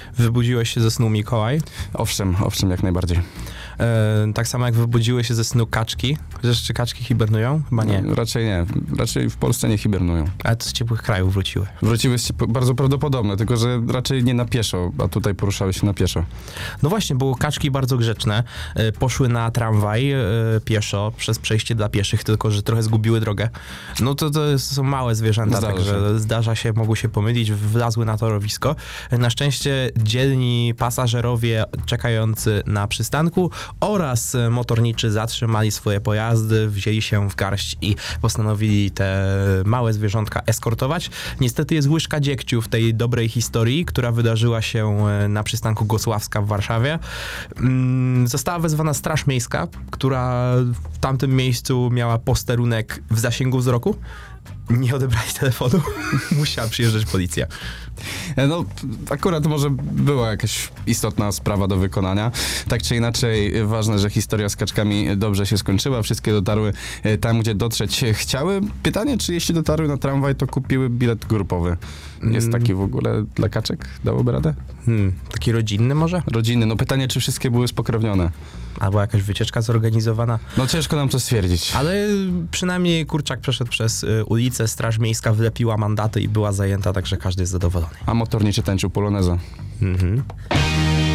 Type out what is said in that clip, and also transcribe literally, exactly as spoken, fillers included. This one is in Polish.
Wybudziłeś się ze snu Mikołaj? Owszem, owszem, jak najbardziej. E, tak samo jak wybudziły się ze snu kaczki. Chociaż czy kaczki hibernują? Chyba nie. No, raczej nie. Raczej w Polsce nie hibernują. Ale to z ciepłych krajów wróciły. Wróciły się bardzo prawdopodobne, tylko że raczej nie na pieszo, a tutaj poruszały się na pieszo. No właśnie, bo kaczki bardzo grzeczne. E, poszły na tramwaj e, pieszo przez przejście dla pieszych, tylko że trochę zgubiły drogę. No to, to są małe zwierzęta, Zdarza także się. zdarza się, mogły się pomylić, wlazły na torowisko. Na szczęście dzielni pasażerowie czekający na przystanku oraz motorniczy zatrzymali swoje pojazdy, wzięli się w garść i postanowili te małe zwierzątka eskortować. Niestety jest łyżka dziegciu w tej dobrej historii, która wydarzyła się na przystanku Gosławska w Warszawie. Mm, Została wezwana Straż Miejska, która w tamtym miejscu miała posterunek w zasięgu wzroku. Nie odebrali telefonu. Musiała przyjeżdżać policja. No, akurat może była jakaś istotna sprawa do wykonania. Tak czy inaczej, ważne, że historia z kaczkami dobrze się skończyła. Wszystkie dotarły tam, gdzie dotrzeć chciały. Pytanie, czy jeśli dotarły na tramwaj, to kupiły bilet grupowy. Jest taki w ogóle dla kaczek? Dałoby radę? Hmm, taki rodzinny może? Rodzinny. No pytanie, czy wszystkie były spokrewnione? Albo jakaś wycieczka zorganizowana. No ciężko nam to stwierdzić. Ale przynajmniej kurczak przeszedł przez y, ulicę, Straż Miejska wlepiła mandaty i była zajęta, także każdy jest zadowolony. A motorniczy tańczył polonezę. Mhm.